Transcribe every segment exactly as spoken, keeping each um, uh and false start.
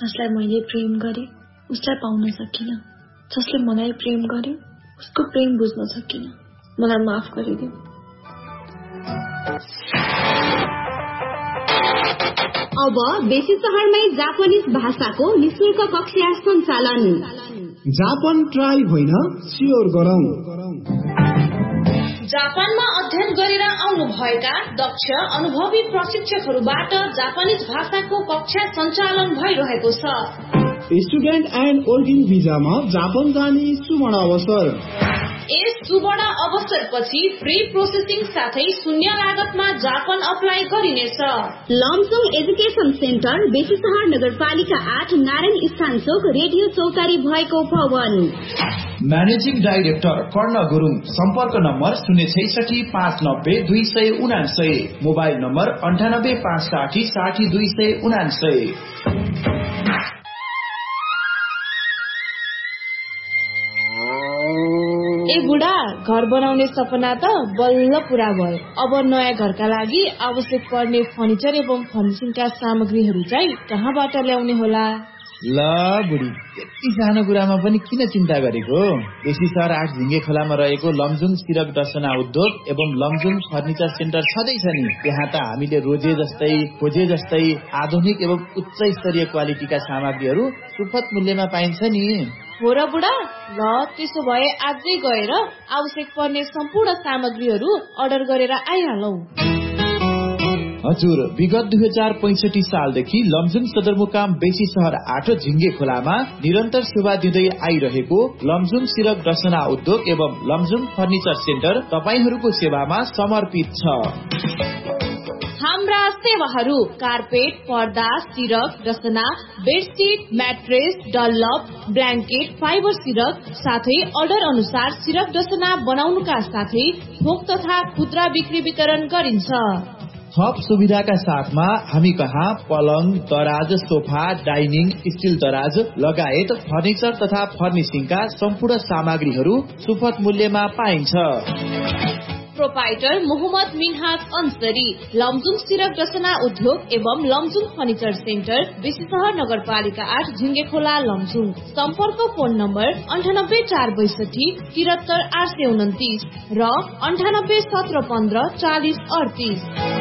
जसलाई मैले प्रेम गरेँ उसलाई पाउन सकिनँ, जसले मलाई प्रेम गर्यो उसको प्रेम बुझ्न सकिनँ। मलाई माफ गरिदिऊ। अब बेसी शहरमै जापानिज भाषाको निशुल्क कक्षा सञ्चालन। जापान ट्राई होइन स्योर गरौँ। जापानमा अध्ययन गरेर आउनुभएका दक्ष अनुभवी प्रशिक्षकहरूबाट जापानिज भाषाको कक्षा सञ्चालन भइरहेको छ। स्टुडेन्ट एन्ड वर्किङ भिजामा जापान जाने सुवर्ण अवसर। यस सुवर्ण अवसरपछि फ्री प्रोसेसिङ साथै शून्य लागतमा जापान अप्लाई गरिनेछ। लमजुङ एजुकेसन सेन्टर बेसीसहर नगरपालिका आठ नारायण स्थान चोक रेडियो चौतारी भएको भवन। म्यानेजिङ डाइरेक्टर कर्ण गुरुङ। सम्पर्क नम्बर शून्य छैसठी पाँच नब्बे दुई सय उनासय। मोबाइल नम्बर अन्ठानब्बे पाँच साठी साठी दुई सय उनासय। ए बुढा, घर बनाउने सपना त बल्ल पूरा भयो। अब नयाँ घरका लागि आवश्यक पर्ने फर्निचर एवं फर्निसिङका सामग्रीहरू चाहिँ कहाँबाट ल्याउने होला? ल बुढी, यति सानो कुरामा पनि किन चिन्ता गरेको? बेसी सहर आठ झिङ्गे खोलामा रहेको लमजुङ सिरक डसना उद्योग एवं लमजुङ फर्निचर सेन्टर छँदैछ नि। त्यहाँ त हामीले रोजे जस्तै खोजे जस्तै आधुनिक एवं उच्च स्तरीय क्वालिटीका सामग्रीहरू सुपथ मूल्यमा पाइन्छ नि। हो र बुढा, ल त्यसो भए आजै गएर आवश्यक पर्ने सम्पूर्ण सामग्रीहरू अर्डर गरेर आइहालौ। हजुर, विगत दुई हजार पैंसठी सालदेखि लमजुङ सदरमुकाम बेसी सहर आठ झिङ्गे खोलामा निरन्तर सेवा दिँदै आइरहेको लमजुङ सिरक डसना उद्योग एवं लमजुङ फर्निचर सेन्टर तपाईहरूको सेवामा समर्पित छ। हाम्रा सेवाहरू कार्पेट, पर्दा, सिरक डसना, bedsheet, mattress, Dunlop, blanket, fibre सिरक साथै अर्डर अनुसार सिरक डसना बनाउनुका साथै थोक तथा खुद्रा बिक्री वितरण गरिन्छ। थप सुविधाका साथमा हामी कहाँ पलङ, दराज, सोफा, डाइनिङ, स्टिल दराज लगायत फर्निचर तथा फर्निसिङका सम्पूर्ण सामग्रीहरू सुपथ मूल्यमा पाइन्छ। प्रोपाइटर मोहम्मद मिनहाज अन्सरी, लमजुङ सिरक डसना उद्योग एवं लमजुङ फर्निचर सेन्टर बेसीसहर नगरपालिका आठ झिङ्गे खोला लमजुङ। सम्पर्क फोन नम्बर अन्ठानब्बे चार बैसठी तिहत्तर आठ सय उन्तिस र अन्ठानब्बे सत्र पन्ध्र चालिस अडतिस।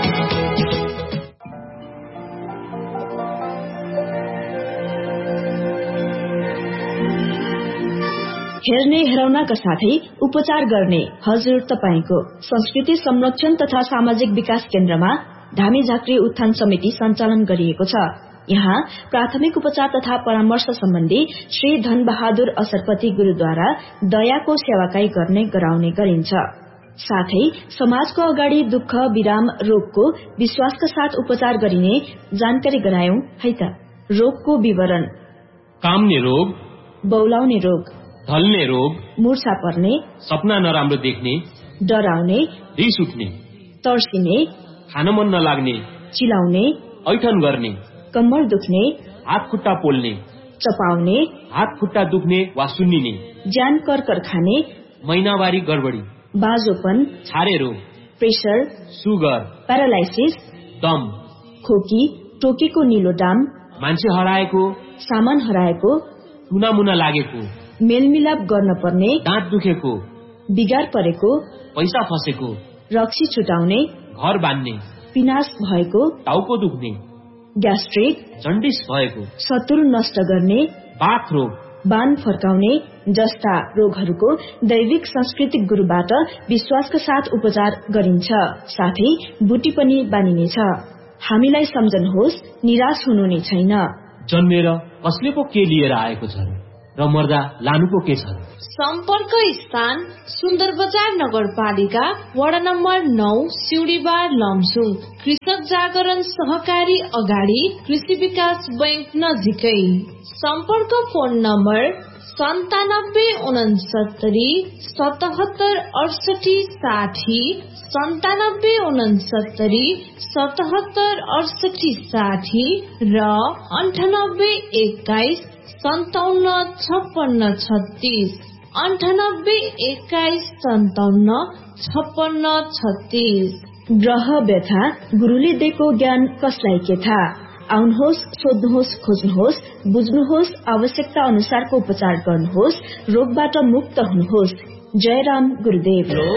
हेर्ने हेराउनका साथै उपचार गर्ने हजुर तपाईको संस्कृति संरक्षण तथा सामाजिक विकास केन्द्रमा धामी झाँक्री उत्थान समिति सञ्चालन गरिएको छ। यहाँ प्राथमिक उपचार तथा परामर्श सम्बन्धी श्री धन बहादुर असरपति गुरुद्वारा दयाको सेवाकाई गर्ने गराउने गरिन्छ। साथै समाजको अगाडि दुःख विराम रोगको विश्वासका साथ उपचार गरिने जानकारी गरायौं है त। रोगको विवरण: काम्ने रोग, बौलाउने रोग, ढल्ने रोग, मूर्छा पर्ने, सपना नराम्रो देख्ने, डराउने, रिस उठ्ने, तर्सिने, खान मन नलाग्ने, चिलाउने, ऐठन गर्ने, कम्मर दुख्ने, हात खुट्टा पोल्ने, चपाउने, हात खुट्टा दुख्ने वा सुन्निने, ज्यान करकर खाने, महिनावारी गडबडी, बाजोपन, छारे रोग, प्रेसर, सुगर, प्यारालाइसिस, दम, खोकी, टोकेको निलो डाम, मान्छे हराएको, सामान हराएको, टुनामुना लागेको, मेलमिलाप गर्न पर्ने, दाँत दुखेको, बिगार परेको, पैसा फसेको, रक्सी छुटाउने, घर बान्ने, पिनास भएको, टाउको दुख्ने, ग्यास्ट्रिक, जन्डिस भएको, शत्रु नष्ट गर्ने, बाथ रोग, बान फर्काउने जस्ता रोगहरूको दैविक सांस्कृतिक गुरुबाट विश्वासका साथ उपचार गरिन्छ। साथै बुटी पनि बानिनेछ। हामीलाई सम्झनुहोस्, निराश हुनु नै छैन। जन्मेर कसले पो के लिएर आएको छ र मर्दा लानु पो के छ? सम्पर्क स्थान सुन्दर बजार नगरपालिका वडा नम्बर नौ सिउडीबार लमजुङ। कृषक जागरण सहकारी अगाडि कृषि विकास बैंक नजिकै। सम्पर्क फोन नम्बर सन्तानब्बे उनसत्तरी सतहत्तर अडसठी साठी, सन्तानब्बे उनसत्तरी सतहत्तर अडसठी साठी र अन्ठानब्बे एक्काइस सन्ताउन्न छप्पन्न छत्तीस, अन्ठानब्बे एक्काइस सन्ताउन्न छप्पन्न छत्तीस। ग्रह व्यथा गुरुले दिएको ज्ञान कसलाई के थाहा? आउनुहोस्, सोध्नुहोस्, खोज्नुहोस्, बुझ्नुहोस्, आवश्यकता अनुसारको उपचार गर्नुहोस्, रोगबाट मुक्त हुनुहोस्। जय राम गुरुदेव।